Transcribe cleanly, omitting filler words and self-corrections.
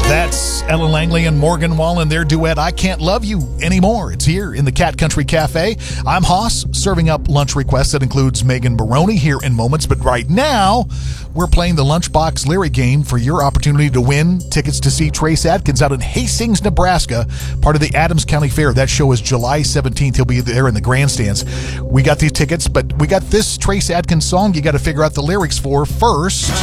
That's Ellen Langley and Morgan Wallen, their duet, I Can't Love You Anymore. It's here in the Cat Country Cafe. I'm Hoss, serving up lunch requests that includes Megan Baroni here in moments. But right now, we're playing the Lunchbox Lyric Game for your opportunity to win tickets to see Trace Adkins out in Hastings, Nebraska, part of the Adams County Fair. That show is July 17th. He'll be there in the grandstands. We got these tickets, but we got this Trace Adkins song you got to figure out the lyrics for first.